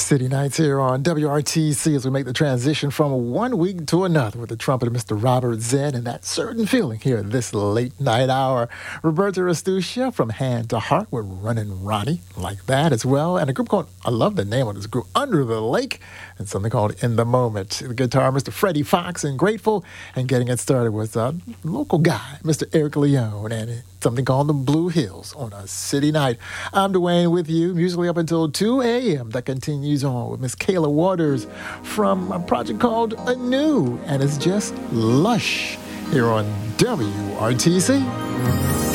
City Nights here on WRTC as we make the transition from one week to another with the trumpeter Mr. Robert Zinn and that certain feeling here this late night hour. Roberta Restuccia from Hand to Heart with Runnin' Ronnie, like that as well. And a group called, I love the name of this group, Under the Lake, and something called In the Moment. The guitar, Mr. Freddie Fox and Grateful, and getting it started was a local guy, Mr. Eric Leone, and something called The Blue Hills on a City Night. I'm Dwayne with you, usually up until 2 a.m. That continues on with Miss Kayla Waters from a project called Anew, and it's just lush here on WRTC.